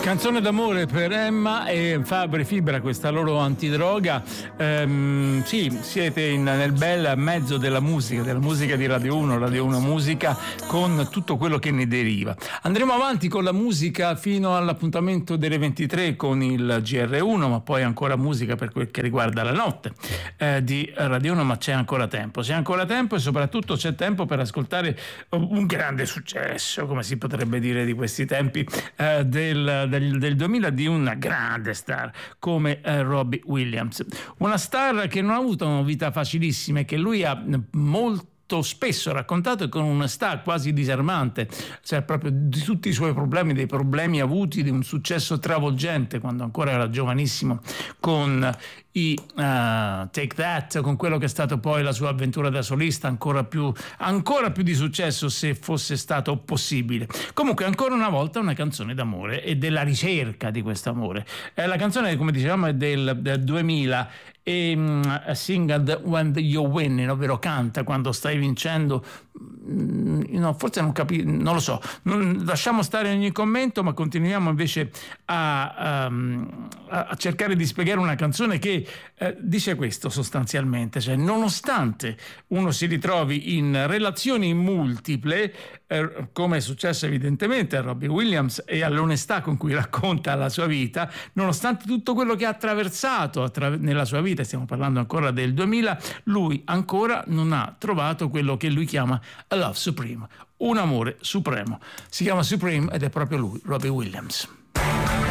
Canzone d'amore per Emma e Fabri Fibra, questa loro antidroga. Sì, siete nel bel mezzo della musica di Radio 1, Radio 1 Musica, con tutto quello che ne deriva. Andremo avanti con la musica fino all'appuntamento delle 23 con il GR1, ma poi ancora musica per quel che riguarda la notte di Radio 1, ma c'è ancora tempo e soprattutto c'è tempo per ascoltare un grande successo, come si potrebbe dire di questi tempi, del 2000, di una grande star come Robbie Williams, una star che non ha avuto una vita facilissima e che lui ha molto spesso raccontato con onestà quasi disarmante, cioè proprio di tutti i suoi problemi, dei problemi avuti, di un successo travolgente quando ancora era giovanissimo con i Take That, con quello che è stato poi la sua avventura da solista, ancora più di successo se fosse stato possibile. Comunque ancora una volta una canzone d'amore e della ricerca di questo amore. La canzone, come dicevamo, è del 2000 e Sing When You're Winning, ovvero canta quando stai vincendo. No, forse non lo so, lasciamo stare ogni commento, ma continuiamo invece a cercare di spiegare una canzone che dice questo sostanzialmente, cioè nonostante uno si ritrovi in relazioni multiple, come è successo evidentemente a Robbie Williams e all'onestà con cui racconta la sua vita, nonostante tutto quello che ha attraversato nella sua vita, stiamo parlando ancora del 2000, lui ancora non ha trovato quello che lui chiama a love supreme, un amore supremo. Si chiama Supreme ed è proprio lui, Robbie Williams.